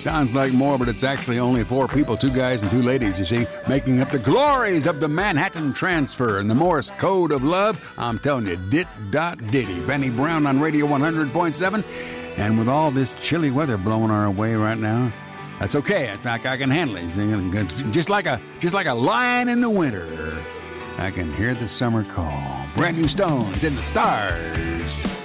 Sounds like more, but it's actually only 4 people, 2 guys and 2 ladies, you see, making up the glories of the Manhattan Transfer and the Morse Code of Love. I'm telling you, dit-dot-ditty. Benny Brown on Radio 100.7. And with all this chilly weather blowing our way right now, that's okay. It's like I can handle it. Just like a lion in the winter. I can hear the summer call. Brand new Stones in the Stars.